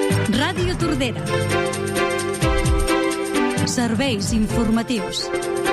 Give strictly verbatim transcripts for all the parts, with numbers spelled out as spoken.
Ràdio Tordera. Serveis informatius.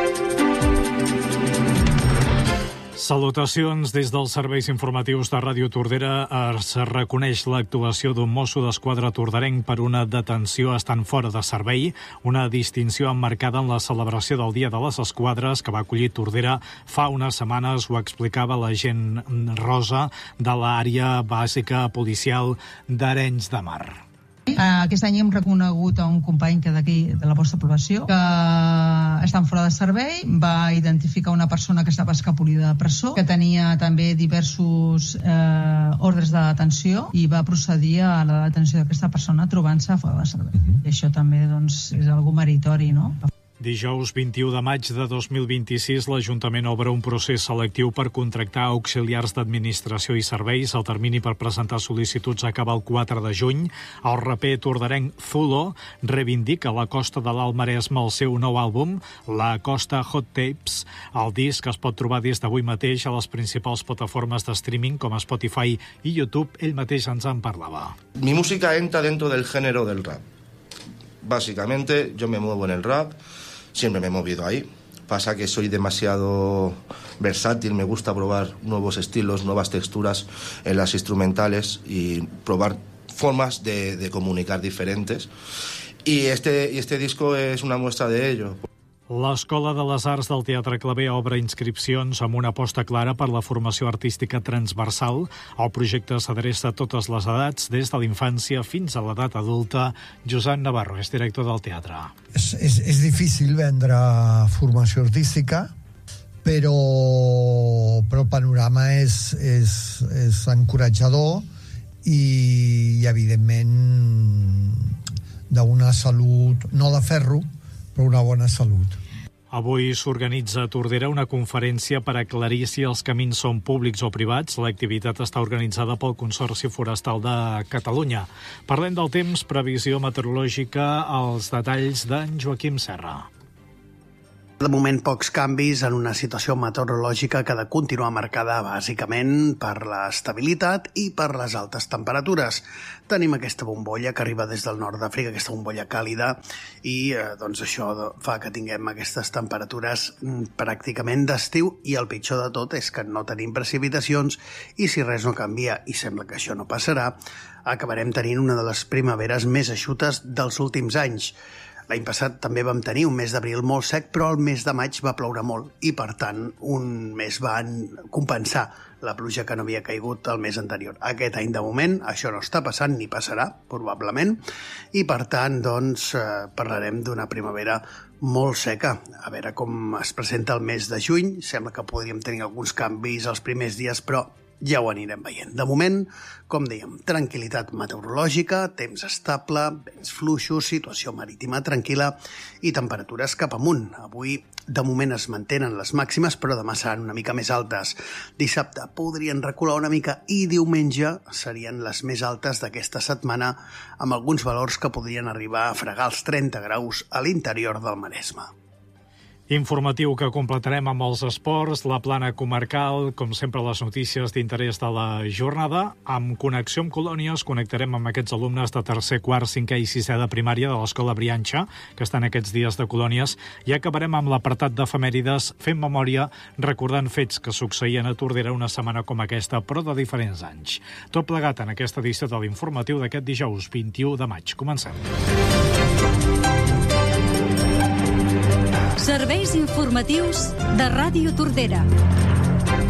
Salutacions des dels serveis informatius de Ràdio Tordera. Es reconeix l'actuació d'un mosso d'esquadra torderenc per una detenció estant fora de servei, una distinció emmarcada en la celebració del Dia de les Esquadres que va acollir Tordera fa unes setmanes. Ho explicava l'agent Rosa de l'àrea bàsica policial d'Arenys de Mar. Aquest any hem reconegut a un company que d'aquí, de la vostra població, que estan fora de servei. Va identificar una persona que estava escapolida de presó, que tenia també diversos eh, ordres de detenció, i va procedir a la detenció d'aquesta persona trobant-se fora de servei. Uh-huh. I això també doncs, és algo meritori, no? Dijous vint-i-u de maig de dos mil vint-i-sis, l'Ajuntament obre un procés selectiu per contractar auxiliars d'administració i serveis. El termini per presentar sol·licituds acaba el quatre de juny. El raper torderenc Zulo reivindica a la costa de l'Alt Maresme el seu nou àlbum, La Costa Hot Tapes. El disc es pot trobar des d'avui mateix a les principals plataformes de streaming com Spotify i YouTube. Ell mateix ens en parlava. Mi música entra dentro del género del rap. Básicamente, yo me muevo en el rap. Siempre me he movido ahí. Pasa que soy demasiado versátil, me gusta probar nuevos estilos, nuevas texturas en las instrumentales y probar formas de, de comunicar diferentes. Y este, y este disco es una muestra de ello. L'Escola de les Arts del Teatre Claver obre inscripcions amb una aposta clara per la formació artística transversal. El projecte s'adreça a totes les edats, des de l'infància fins a l'edat adulta. Josep Navarro és director del teatre. És, és, és difícil vendre formació artística, però, però el panorama és, és, és encoratjador i, i evidentment, d'una salut, no de ferro, però una bona salut. Avui s'organitza a Tordera una conferència per aclarir si els camins són públics o privats. L'activitat està organitzada pel Consorci Forestal de Catalunya. Parlem del temps, previsió meteorològica, els detalls d'en Joaquim Serra. De moment, pocs canvis en una situació meteorològica que ha de continuar marcada bàsicament per l'estabilitat i per les altes temperatures. Tenim aquesta bombolla que arriba des del nord d'Àfrica, aquesta bombolla càlida, i eh, doncs això fa que tinguem aquestes temperatures pràcticament d'estiu, i el pitjor de tot és que no tenim precipitacions, i si res no canvia, i sembla que això no passarà, acabarem tenint una de les primaveres més eixutes dels últims anys. L'any passat també vam tenir un mes d'abril molt sec, però el mes de maig va ploure molt i, per tant, un mes va compensar la pluja que no havia caigut el mes anterior. Aquest any, de moment, això no està passant ni passarà, probablement, i, per tant, doncs, eh, parlarem d'una primavera molt seca. A veure com es presenta el mes de juny. Sembla que podríem tenir alguns canvis els primers dies, però ja ho anirem veient. De moment, com dèiem, tranquil·litat meteorològica, temps estable, vents fluixos, situació marítima tranquil·la i temperatures cap amunt. Avui, de moment, es mantenen les màximes, però demà seran una mica més altes. Dissabte podrien recular una mica i diumenge serien les més altes d'aquesta setmana, amb alguns valors que podrien arribar a fregar els trenta graus a l'interior del Maresme. Informatiu que completarem amb els esports, la plana comarcal, com sempre les notícies d'interès de la jornada. Amb Connexió amb Colònies connectarem amb aquests alumnes de tercer, quart, cinquè i sisè de primària de l'Escola Brianxa, que estan aquests dies de colònies, i acabarem amb l'apartat d'efemèrides fent memòria, recordant fets que succeïen a Tordera una setmana com aquesta, però de diferents anys. Tot plegat en aquesta edició de l'informatiu d'aquest dijous vint-i-u de maig. Comencem. Serveis informatius de Ràdio Tordera.